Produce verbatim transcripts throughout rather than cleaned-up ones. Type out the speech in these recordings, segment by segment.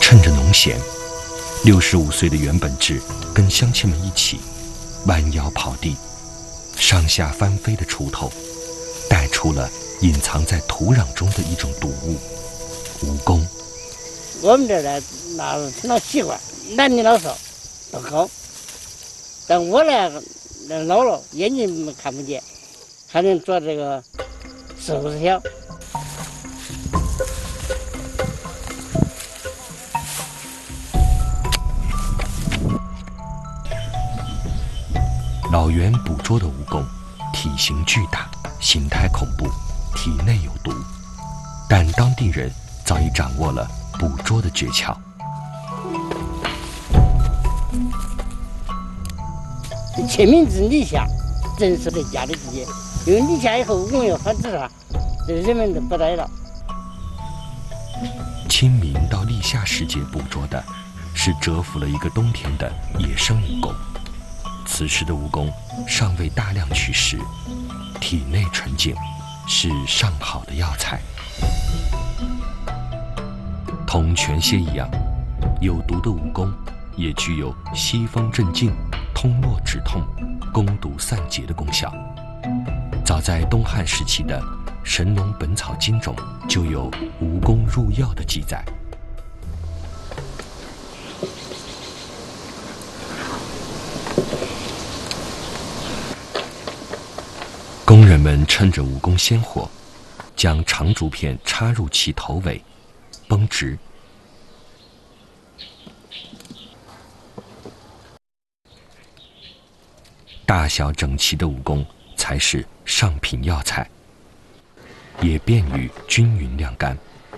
趁着农闲，六十五岁的袁本志跟乡亲们一起弯腰刨地，上下翻飞的锄头带出了隐藏在土壤中的一种毒物——蜈蚣。 我们这儿呢，那成了习惯，男女老少都搞。但我呢，老了，眼睛看不见，还能做这个四五十条。 老袁捕捉的蜈蚣体型巨大，形态恐怖，体内有毒，但当地人早已掌握了捕捉的诀窍。 清明至立夏，正是在家的季节，因为立夏以后蜈蚣要繁殖了，这人们都不来了。 清明到立夏时节捕捉的是蛰伏了一个冬天的野生蜈蚣。此时的蜈蚣尚未大量取食，体内纯净，是上好的药材。同全蝎一样，有毒的蜈蚣也具有吸风镇静、通络止痛、攻毒散结的功效。早在东汉时期的《神农本草经》中就有蜈蚣入药的记载。工人们趁着蜈蚣鲜活，将长竹片插入其头尾，绷直。大小整齐的蜈蚣才是上品药材，也便于均匀晾干。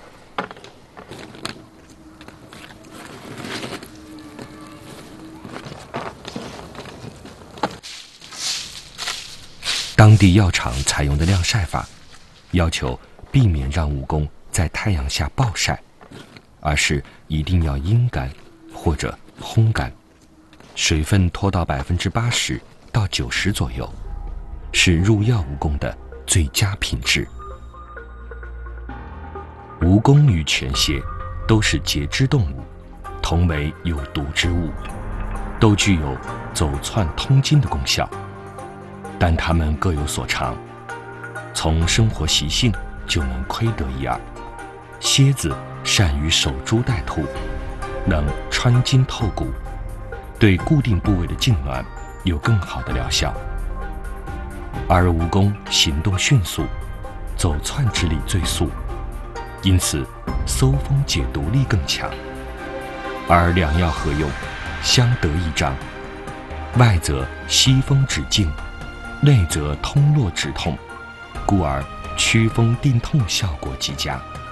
当地药厂采用的晾晒法，要求避免让蜈蚣在太阳下暴晒，而是一定要阴干或者烘干，水分拖到百分之八十到九十左右，是入药蜈蚣的最佳品质。蜈蚣与全蝎都是节肢动物，同为有毒之物，都具有走窜通经的功效。但它们各有所长，从生活习性就能窥得一二。蝎子善于守株待兔，能穿筋透骨，对固定部位的痉挛有更好的疗效。而蜈蚣行动迅速，走窜之力最速，因此搜风解毒力更强。而两药合用，相得益彰，外则吸风止痉，内则通络止痛，故而驱风定痛效果极佳。